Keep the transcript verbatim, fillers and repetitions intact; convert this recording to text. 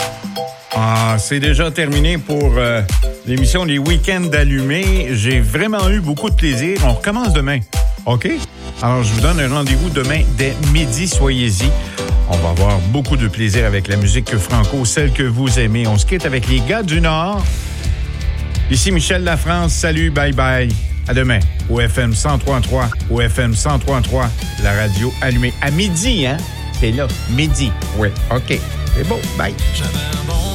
Ah, c'est déjà terminé pour euh, l'émission Les Week-ends allumés. J'ai vraiment eu beaucoup de plaisir. On recommence demain, OK? Alors, je vous donne un rendez-vous demain dès midi. Soyez-y. On va avoir beaucoup de plaisir avec la musique franco, celle que vous aimez. On se quitte avec les gars du Nord. Ici Michel Lafrance. Salut, bye-bye. À demain, au F M cent trois virgule trois, au F M cent trois virgule trois, la radio allumée. À midi, hein? C'est là, midi. Oui, OK. C'est beau, bye.